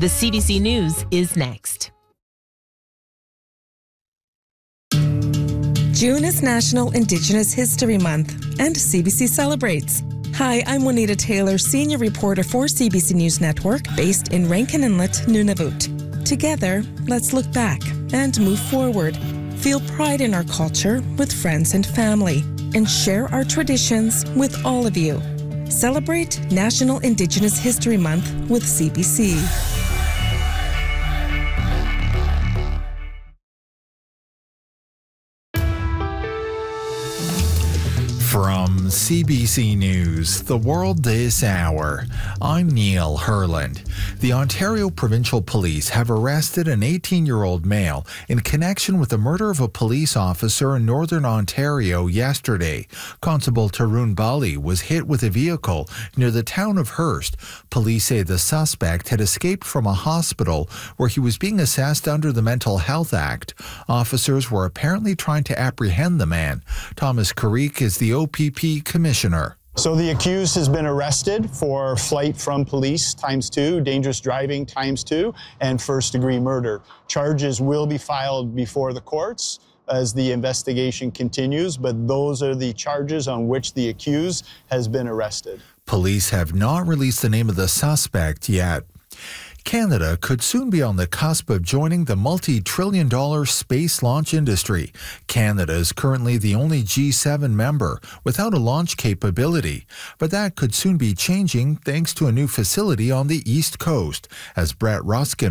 The CBC News is next. June is National Indigenous History Month, and CBC celebrates. Hi, I'm Juanita Taylor, senior reporter for CBC News Network, based in Rankin Inlet, Nunavut. Together, let's look back and move forward. Feel pride in our culture with friends and family, and share our traditions with all of you. Celebrate National Indigenous History Month with CBC. From CBC News, The World This Hour, I'm Neil Herland. The Ontario Provincial Police have arrested an 18-year-old male in connection with the murder of a police officer in Northern Ontario yesterday. Constable Tarun Bali was hit with a vehicle near the town of Hearst. Police say the suspect had escaped from a hospital where he was being assessed under the Mental Health Act. Officers were apparently trying to apprehend the man. Thomas Carrick is the OPP Commissioner. So the accused has been arrested for flight from police ×2, dangerous driving ×2, and first-degree murder. Charges will be filed before the courts as the investigation continues, but those are the charges on which the accused has been arrested. Police have not released the name of the suspect yet. Canada could soon be on the cusp of joining the multi-trillion-dollar space launch industry. Canada is currently the only G7 member without a launch capability, but that could soon be changing thanks to a new facility on the East Coast, as Brett Ruskin